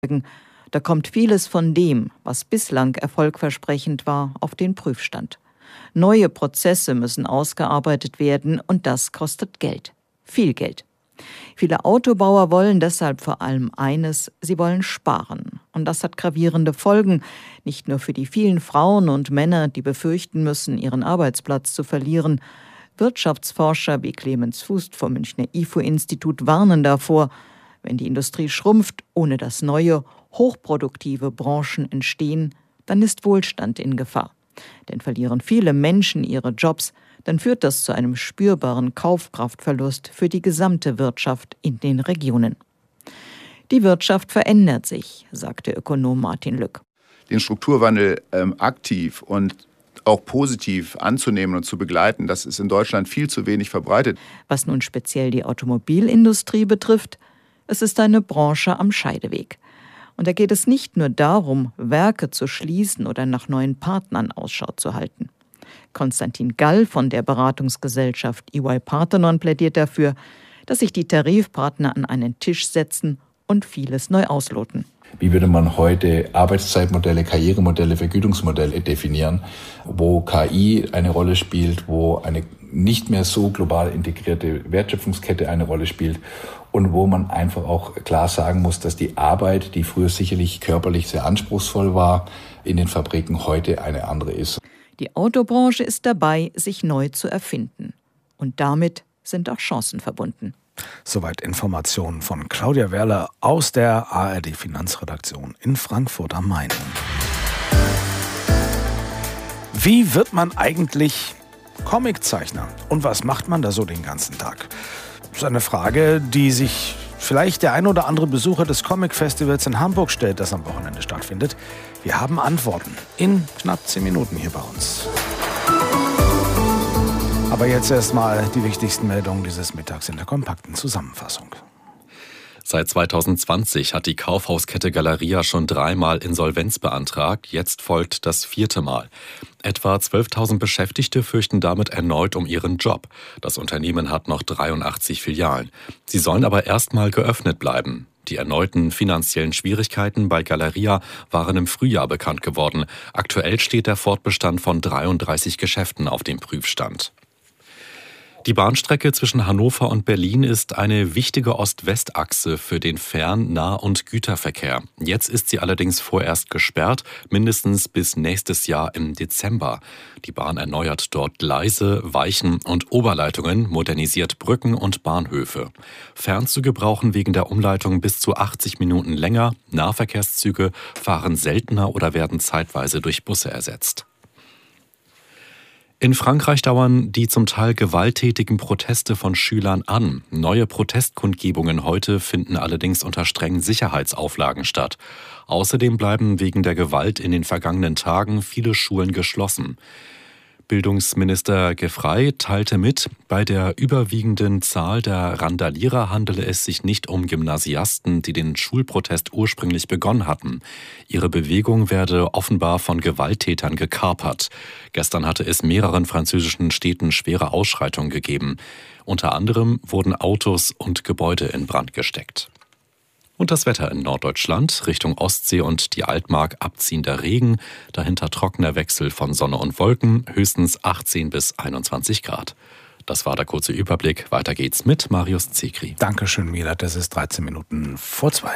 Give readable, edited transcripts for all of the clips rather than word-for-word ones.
Da kommt vieles von dem, was bislang erfolgversprechend war, auf den Prüfstand. Neue Prozesse müssen ausgearbeitet werden und das kostet Geld. Viel Geld. Viele Autobauer wollen deshalb vor allem eines: Sie wollen sparen. Und das hat gravierende Folgen, nicht nur für die vielen Frauen und Männer, die befürchten müssen, ihren Arbeitsplatz zu verlieren. Wirtschaftsforscher wie Clemens Fuß vom Münchner IFO-Institut warnen davor, wenn die Industrie schrumpft, ohne dass neue, hochproduktive Branchen entstehen, dann ist Wohlstand in Gefahr. Denn verlieren viele Menschen ihre Jobs, dann führt das zu einem spürbaren Kaufkraftverlust für die gesamte Wirtschaft in den Regionen. Die Wirtschaft verändert sich, sagte Ökonom Martin Lück. Den Strukturwandel aktiv und auch positiv anzunehmen und zu begleiten, das ist in Deutschland viel zu wenig verbreitet. Was nun speziell die Automobilindustrie betrifft, es ist eine Branche am Scheideweg. Und da geht es nicht nur darum, Werke zu schließen oder nach neuen Partnern Ausschau zu halten. Konstantin Gall von der Beratungsgesellschaft EY Parthenon plädiert dafür, dass sich die Tarifpartner an einen Tisch setzen und vieles neu ausloten. Wie würde man heute Arbeitszeitmodelle, Karrieremodelle, Vergütungsmodelle definieren, wo KI eine Rolle spielt, wo eine nicht mehr so global integrierte Wertschöpfungskette eine Rolle spielt und wo man einfach auch klar sagen muss, dass die Arbeit, die früher sicherlich körperlich sehr anspruchsvoll war, in den Fabriken heute eine andere ist. Die Autobranche ist dabei, sich neu zu erfinden. Und damit sind auch Chancen verbunden. Soweit Informationen von Claudia Werler aus der ARD-Finanzredaktion in Frankfurt am Main. Wie wird man eigentlich Comiczeichner? Und was macht man da so den ganzen Tag? Das ist eine Frage, die sich vielleicht der ein oder andere Besucher des Comic-Festivals in Hamburg stellt, das am Wochenende stattfindet. Wir haben Antworten in knapp 10 Minuten hier bei uns. Aber jetzt erstmal die wichtigsten Meldungen dieses Mittags in der kompakten Zusammenfassung. Seit 2020 hat die Kaufhauskette Galeria schon 3-mal Insolvenz beantragt. Jetzt folgt das 4. Mal. Etwa 12.000 Beschäftigte fürchten damit erneut um ihren Job. Das Unternehmen hat noch 83 Filialen. Sie sollen aber erstmal geöffnet bleiben. Die erneuten finanziellen Schwierigkeiten bei Galeria waren im Frühjahr bekannt geworden. Aktuell steht der Fortbestand von 33 Geschäften auf dem Prüfstand. Die Bahnstrecke zwischen Hannover und Berlin ist eine wichtige Ost-West-Achse für den Fern-, Nah- und Güterverkehr. Jetzt ist sie allerdings vorerst gesperrt, mindestens bis nächstes Jahr im Dezember. Die Bahn erneuert dort Gleise, Weichen und Oberleitungen, modernisiert Brücken und Bahnhöfe. Fernzüge brauchen wegen der Umleitung bis zu 80 Minuten länger. Nahverkehrszüge fahren seltener oder werden zeitweise durch Busse ersetzt. In Frankreich dauern die zum Teil gewalttätigen Proteste von Schülern an. Neue Protestkundgebungen heute finden allerdings unter strengen Sicherheitsauflagen statt. Außerdem bleiben wegen der Gewalt in den vergangenen Tagen viele Schulen geschlossen. Bildungsminister Gefrey teilte mit, bei der überwiegenden Zahl der Randalierer handele es sich nicht um Gymnasiasten, die den Schulprotest ursprünglich begonnen hatten. Ihre Bewegung werde offenbar von Gewalttätern gekapert. Gestern hatte es mehreren französischen Städten schwere Ausschreitungen gegeben. Unter anderem wurden Autos und Gebäude in Brand gesteckt. Und das Wetter in Norddeutschland, Richtung Ostsee und die Altmark abziehender Regen, dahinter trockener Wechsel von Sonne und Wolken, höchstens 18 bis 21 Grad. Das war der kurze Überblick. Weiter geht's mit Marius Zekri. Dankeschön, Milat. Es ist 13 Minuten vor 2.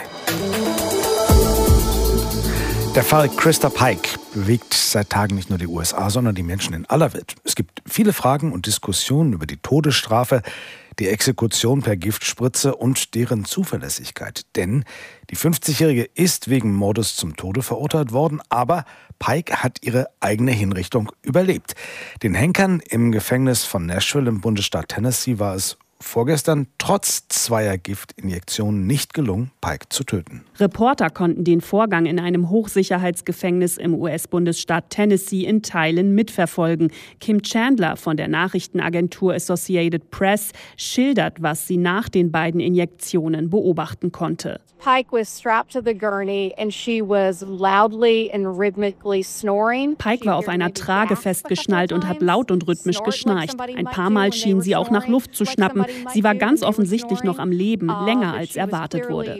Der Fall Christa Pike bewegt seit Tagen nicht nur die USA, sondern die Menschen in aller Welt. Es gibt viele Fragen und Diskussionen über die Todesstrafe, die Exekution per Giftspritze und deren Zuverlässigkeit. Denn die 50-Jährige ist wegen Mordes zum Tode verurteilt worden, aber Pike hat ihre eigene Hinrichtung überlebt. Den Henkern im Gefängnis von Nashville im Bundesstaat Tennessee war es vorgestern trotz 2 Giftinjektionen nicht gelungen, Pike zu töten. Reporter konnten den Vorgang in einem Hochsicherheitsgefängnis im US-Bundesstaat Tennessee in Teilen mitverfolgen. Kim Chandler von der Nachrichtenagentur Associated Press schildert, was sie nach den beiden Injektionen beobachten konnte. Pike was strapped to the gurney and she was loudly and rhythmically snoring. Pike war auf einer Trage festgeschnallt und hat laut und rhythmisch geschnarcht. Ein paar Mal schien sie auch nach Luft zu schnappen, Sie war ganz offensichtlich noch am Leben, länger als erwartet wurde.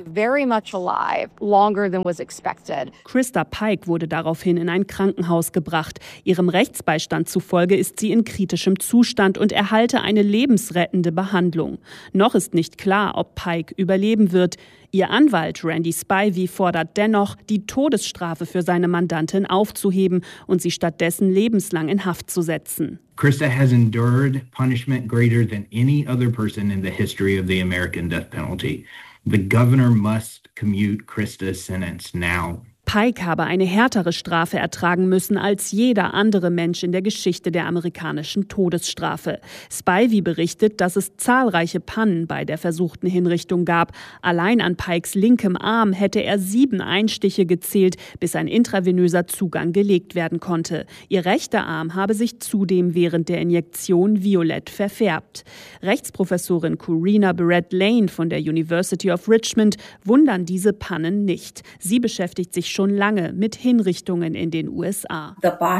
Krista Pike wurde daraufhin in ein Krankenhaus gebracht. Ihrem Rechtsbeistand zufolge ist sie in kritischem Zustand und erhalte eine lebensrettende Behandlung. Noch ist nicht klar, ob Pike überleben wird. Ihr Anwalt Randy Spivey fordert dennoch, die Todesstrafe für seine Mandantin aufzuheben und sie stattdessen lebenslang in Haft zu setzen. Krista has endured punishment greater than any other person in the history of the American death penalty. The governor must commute Krista's sentence now. Pike habe eine härtere Strafe ertragen müssen als jeder andere Mensch in der Geschichte der amerikanischen Todesstrafe. Spivey berichtet, dass es zahlreiche Pannen bei der versuchten Hinrichtung gab. Allein an Pikes linkem Arm hätte er 7 Einstiche gezählt, bis ein intravenöser Zugang gelegt werden konnte. Ihr rechter Arm habe sich zudem während der Injektion violett verfärbt. Rechtsprofessorin Corina Barrett-Lane von der University of Richmond wundern diese Pannen nicht. Sie beschäftigt sich schon lange mit Hinrichtungen in den USA.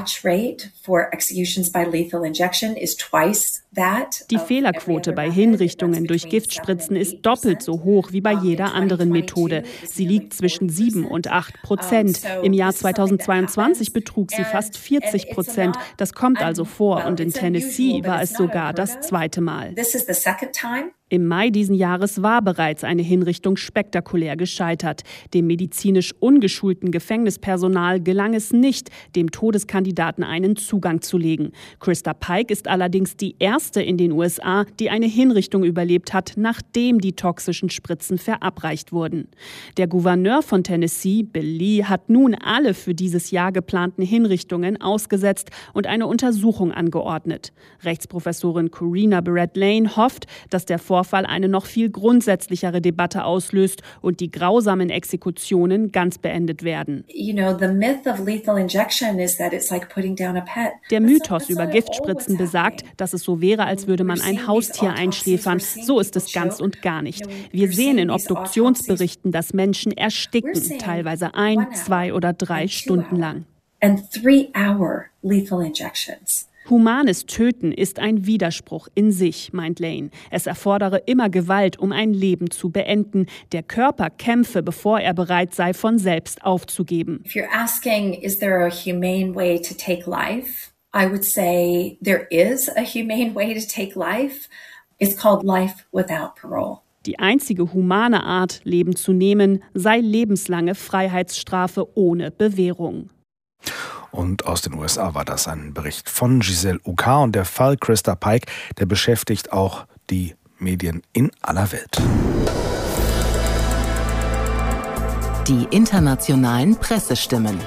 Die Fehlerquote bei Hinrichtungen durch Giftspritzen ist doppelt so hoch wie bei jeder anderen Methode. Sie liegt zwischen 7 und 8%. Im Jahr 2022 betrug sie fast 40%. Das kommt also vor und in Tennessee war es sogar das zweite Mal. Im Mai diesen Jahres war bereits eine Hinrichtung spektakulär gescheitert. Dem medizinisch ungeschulten Gefängnispersonal gelang es nicht, dem Todeskandidaten einen Zugang zu legen. Krista Pike ist allerdings die erste in den USA, die eine Hinrichtung überlebt hat, nachdem die toxischen Spritzen verabreicht wurden. Der Gouverneur von Tennessee, Bill Lee, hat nun alle für dieses Jahr geplanten Hinrichtungen ausgesetzt und eine Untersuchung angeordnet. Rechtsprofessorin Corina Barrett-Lane hofft, dass der Vorfall eine noch viel grundsätzlichere Debatte auslöst und die grausamen Exekutionen ganz beendet werden. Der Mythos über Giftspritzen besagt, dass es so wäre, als würde man ein Haustier einschläfern. So ist es ganz und gar nicht. Wir sehen in Obduktionsberichten, dass Menschen ersticken, teilweise 1, 2 oder 3 Stunden lang. Humanes Töten ist ein Widerspruch in sich, meint Lane. Es erfordere immer Gewalt, um ein Leben zu beenden. Der Körper kämpfe, bevor er bereit sei, von selbst aufzugeben. If you're asking, is there a humane way to take life? I would say there is a humane way to take life. It's called life without parole. Die einzige humane Art, Leben zu nehmen, sei lebenslange Freiheitsstrafe ohne Bewährung. Und aus den USA war das ein Bericht von Giselle Uka. Und der Fall Krista Pike, der beschäftigt auch die Medien in aller Welt. Die internationalen Pressestimmen.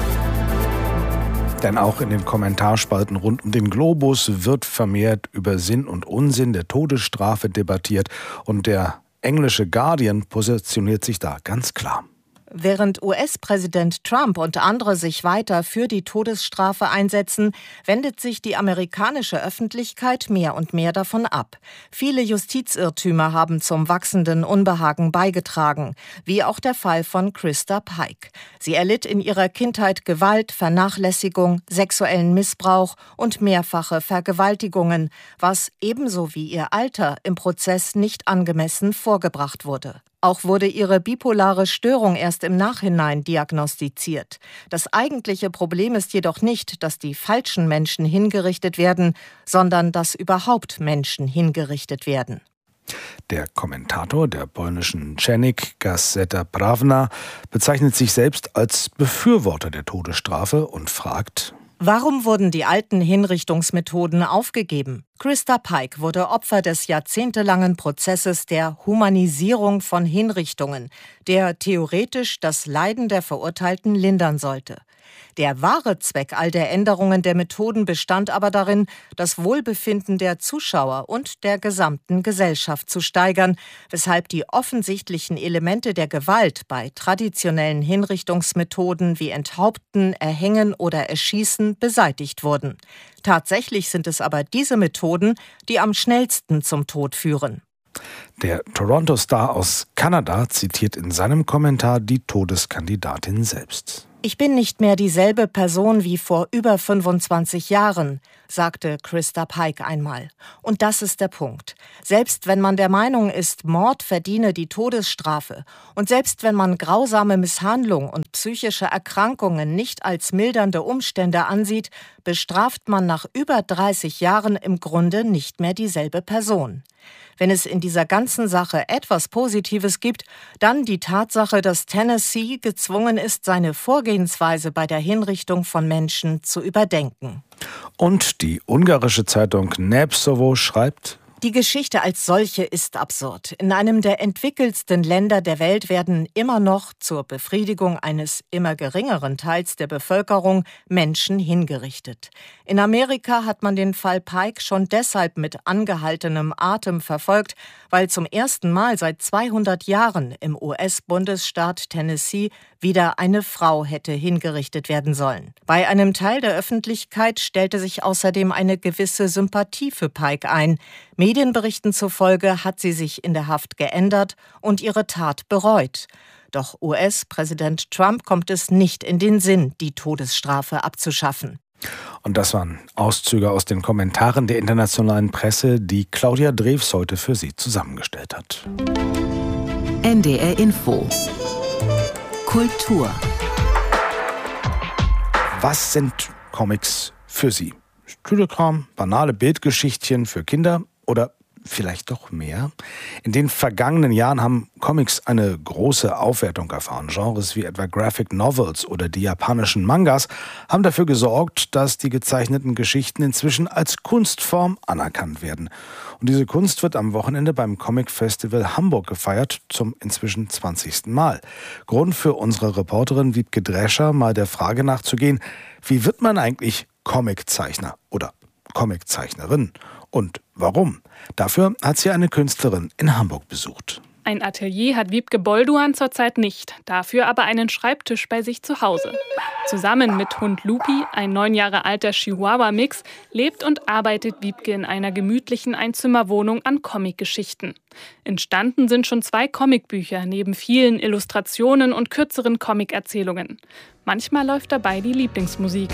Denn auch in den Kommentarspalten rund um den Globus wird vermehrt über Sinn und Unsinn der Todesstrafe debattiert. Und der englische Guardian positioniert sich da ganz klar. Während US-Präsident Trump und andere sich weiter für die Todesstrafe einsetzen, wendet sich die amerikanische Öffentlichkeit mehr und mehr davon ab. Viele Justizirrtümer haben zum wachsenden Unbehagen beigetragen, wie auch der Fall von Krista Pike. Sie erlitt in ihrer Kindheit Gewalt, Vernachlässigung, sexuellen Missbrauch und mehrfache Vergewaltigungen, was ebenso wie ihr Alter im Prozess nicht angemessen vorgebracht wurde. Auch wurde ihre bipolare Störung erst im Nachhinein diagnostiziert. Das eigentliche Problem ist jedoch nicht, dass die falschen Menschen hingerichtet werden, sondern dass überhaupt Menschen hingerichtet werden. Der Kommentator der polnischen Dziennik Gazeta Prawna bezeichnet sich selbst als Befürworter der Todesstrafe und fragt: Warum wurden die alten Hinrichtungsmethoden aufgegeben? Krista Pike wurde Opfer des jahrzehntelangen Prozesses der Humanisierung von Hinrichtungen, der theoretisch das Leiden der Verurteilten lindern sollte. Der wahre Zweck all der Änderungen der Methoden bestand aber darin, das Wohlbefinden der Zuschauer und der gesamten Gesellschaft zu steigern, weshalb die offensichtlichen Elemente der Gewalt bei traditionellen Hinrichtungsmethoden wie Enthaupten, Erhängen oder Erschießen beseitigt wurden. Tatsächlich sind es aber diese Methoden, die am schnellsten zum Tod führen. Der Toronto Star aus Kanada zitiert in seinem Kommentar die Todeskandidatin selbst. Ich bin nicht mehr dieselbe Person wie vor über 25 Jahren, sagte Krista Pike einmal. Und das ist der Punkt. Selbst wenn man der Meinung ist, Mord verdiene die Todesstrafe und selbst wenn man grausame Misshandlung und psychische Erkrankungen nicht als mildernde Umstände ansieht, bestraft man nach über 30 Jahren im Grunde nicht mehr dieselbe Person. Wenn es in dieser ganzen Sache etwas Positives gibt, dann die Tatsache, dass Tennessee gezwungen ist, seine Vorgehensweise bei der Hinrichtung von Menschen zu überdenken. Und die ungarische Zeitung Népszava schreibt: Die Geschichte als solche ist absurd. In einem der entwickelsten Länder der Welt werden immer noch zur Befriedigung eines immer geringeren Teils der Bevölkerung Menschen hingerichtet. In Amerika hat man den Fall Pike schon deshalb mit angehaltenem Atem verfolgt, weil zum ersten Mal seit 200 Jahren im US-Bundesstaat Tennessee wieder eine Frau hätte hingerichtet werden sollen. Bei einem Teil der Öffentlichkeit stellte sich außerdem eine gewisse Sympathie für Pike ein. Medienberichten zufolge hat sie sich in der Haft geändert und ihre Tat bereut. Doch US-Präsident Trump kommt es nicht in den Sinn, die Todesstrafe abzuschaffen. Und das waren Auszüge aus den Kommentaren der internationalen Presse, die Claudia Drews heute für Sie zusammengestellt hat. NDR Info. Kultur. Was sind Comics für Sie? Stühlekram, banale Bildgeschichtchen für Kinder oder vielleicht doch mehr? In den vergangenen Jahren haben Comics eine große Aufwertung erfahren. Genres wie etwa Graphic Novels oder die japanischen Mangas haben dafür gesorgt, dass die gezeichneten Geschichten inzwischen als Kunstform anerkannt werden. Und diese Kunst wird am Wochenende beim Comic Festival Hamburg gefeiert, zum inzwischen 20. Mal. Grund für unsere Reporterin Wiebke Drescher, mal der Frage nachzugehen, wie wird man eigentlich Comiczeichner oder Comiczeichnerin? Und warum? Dafür hat sie eine Künstlerin in Hamburg besucht. Ein Atelier hat Wiebke Bolduan zurzeit nicht, dafür aber einen Schreibtisch bei sich zu Hause. Zusammen mit Hund Lupi, ein 9 Jahre alter Chihuahua-Mix, lebt und arbeitet Wiebke in einer gemütlichen Einzimmerwohnung an Comicgeschichten. Entstanden sind schon 2 Comicbücher, neben vielen Illustrationen und kürzeren Comicerzählungen. Manchmal läuft dabei die Lieblingsmusik.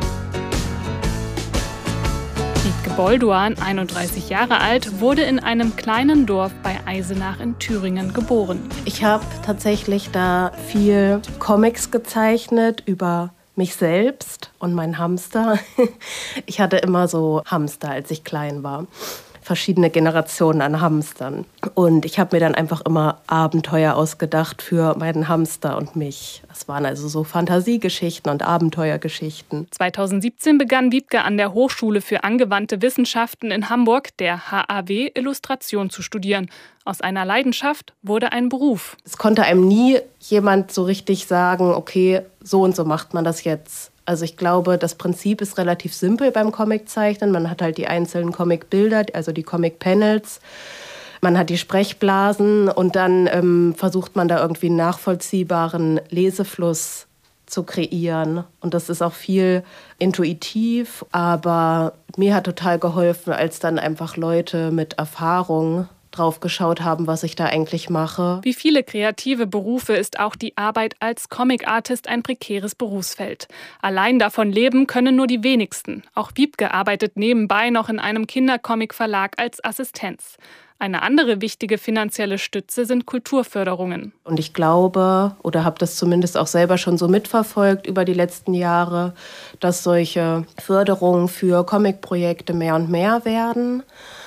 Wiebke Bolduan, 31 Jahre alt, wurde in einem kleinen Dorf bei Eisenach in Thüringen geboren. Ich habe tatsächlich da viel Comics gezeichnet über mich selbst und meinen Hamster. Ich hatte immer so Hamster, als ich klein war. Verschiedene Generationen an Hamstern. Und ich habe mir dann einfach immer Abenteuer ausgedacht für meinen Hamster und mich. Es waren also so Fantasiegeschichten und Abenteuergeschichten. 2017 begann Wiebke an der Hochschule für angewandte Wissenschaften in Hamburg, der HAW, Illustration zu studieren. Aus einer Leidenschaft wurde ein Beruf. Es konnte einem nie jemand so richtig sagen, okay, so und so macht man das jetzt. Also ich glaube, das Prinzip ist relativ simpel beim Comiczeichnen. Man hat halt die einzelnen Comicbilder, also die Comic-Panels. Man hat die Sprechblasen und dann versucht man da irgendwie einen nachvollziehbaren Lesefluss zu kreieren. Und das ist auch viel intuitiv, aber mir hat total geholfen, als dann einfach Leute mit Erfahrung drauf geschaut haben, was ich da eigentlich mache. Wie viele kreative Berufe ist auch die Arbeit als Comic-Artist ein prekäres Berufsfeld. Allein davon leben können nur die wenigsten. Auch Wiebke arbeitet nebenbei noch in einem Kindercomic-Verlag als Assistenz. Eine andere wichtige finanzielle Stütze sind Kulturförderungen. Und ich glaube, oder habe das zumindest auch selber schon so mitverfolgt über die letzten Jahre, dass solche Förderungen für Comic-Projekte mehr und mehr werden.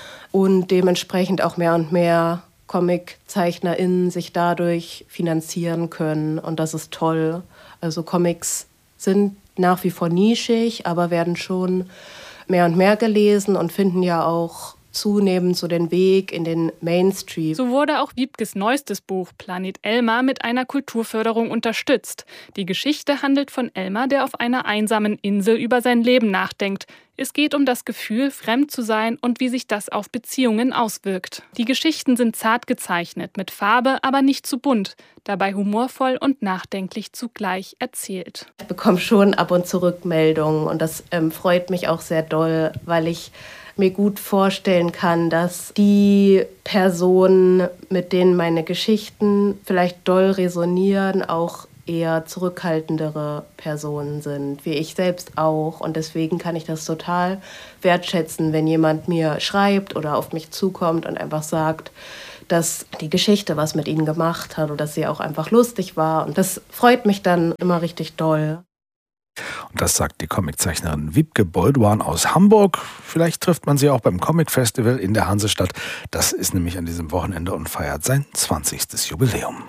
Und dementsprechend auch mehr und mehr ComiczeichnerInnen sich dadurch finanzieren können. Und das ist toll. Also Comics sind nach wie vor nischig, aber werden schon mehr und mehr gelesen und finden ja auch zunehmend so den Weg in den Mainstream. So wurde auch Wiebkes neuestes Buch Planet Elmar mit einer Kulturförderung unterstützt. Die Geschichte handelt von Elmar, der auf einer einsamen Insel über sein Leben nachdenkt. Es geht um das Gefühl, fremd zu sein und wie sich das auf Beziehungen auswirkt. Die Geschichten sind zart gezeichnet, mit Farbe, aber nicht zu bunt, dabei humorvoll und nachdenklich zugleich erzählt. Ich bekomme schon ab und zu Rückmeldungen und das freut mich auch sehr doll, weil ich mir gut vorstellen kann, dass die Personen, mit denen meine Geschichten vielleicht doll resonieren, auch eher zurückhaltendere Personen sind, wie ich selbst auch. Und deswegen kann ich das total wertschätzen, wenn jemand mir schreibt oder auf mich zukommt und einfach sagt, dass die Geschichte was mit ihnen gemacht hat oder dass sie auch einfach lustig war. Und das freut mich dann immer richtig doll. Und das sagt die Comiczeichnerin Wiebke Bolduan aus Hamburg. Vielleicht trifft man sie auch beim Comic Festival in der Hansestadt. Das ist nämlich an diesem Wochenende und feiert sein 20. Jubiläum.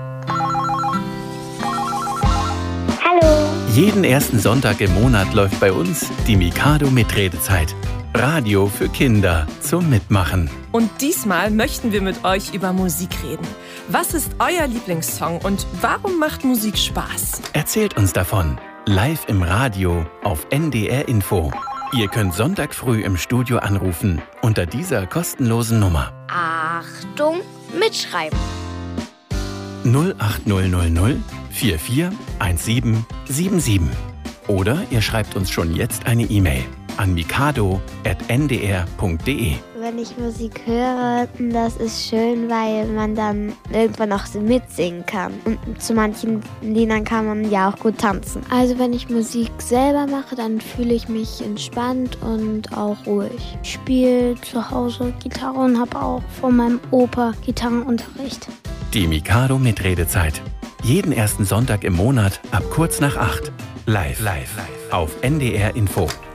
Hallo! Jeden ersten Sonntag im Monat läuft bei uns die Mikado Mitredezeit. Radio für Kinder zum Mitmachen. Und diesmal möchten wir mit euch über Musik reden. Was ist euer Lieblingssong und warum macht Musik Spaß? Erzählt uns davon. Live im Radio auf NDR Info. Ihr könnt Sonntag früh im Studio anrufen unter dieser kostenlosen Nummer. Achtung, mitschreiben. 08000 441777. Oder ihr schreibt uns schon jetzt eine E-Mail an mikado@ndr.de. Wenn ich Musik höre, das ist schön, weil man dann irgendwann auch so mitsingen kann. Und zu manchen Liedern kann man ja auch gut tanzen. Also wenn ich Musik selber mache, dann fühle ich mich entspannt und auch ruhig. Ich spiele zu Hause Gitarre und habe auch von meinem Opa Gitarrenunterricht. Die Mikado Mitredezeit. Jeden ersten Sonntag im Monat ab kurz nach 8. Live. Auf NDR Info.